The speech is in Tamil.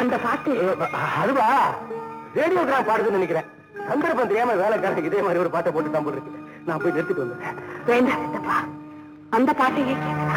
அந்த பாட்டு அதுவா ரேடியோகிராம் பாடுதுன்னு நினைக்கிறேன். சந்தர்ப்பம் தெரியாம வேலைக்காரனுக்கு இதே மாதிரி ஒரு பாட்டை போட்டு தான் போட்டுருக்கு. நான் போய் நிறுத்திட்டு வந்தேன். வேண்டாம் சித்தப்பா, அந்த பாட்டையே கேட்கலாம்.